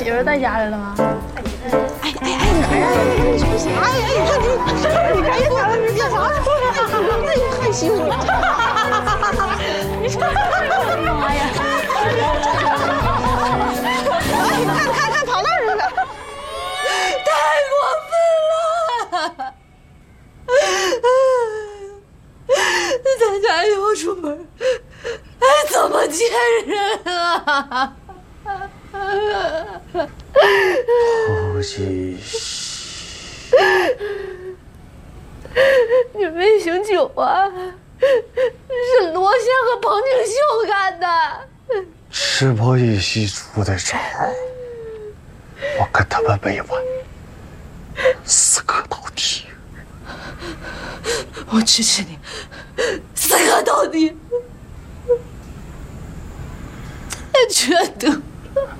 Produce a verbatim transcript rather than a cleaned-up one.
媳妇在家里了吗？ 哎哎哎，哪儿啊？你说啥呀？哎，你看你，你别想了，你干啥？哎呀，害羞。你说，妈呀！哎，看看看，跑那儿去了，太过分了！咱家以后出门，哎，怎么见人啊？ 偷鸡。 你没醒酒啊？是罗先和彭景秀干的。 石破一喜出的招，我跟他们没完，死磕到底。 我支持你，死磕到底。太缺德。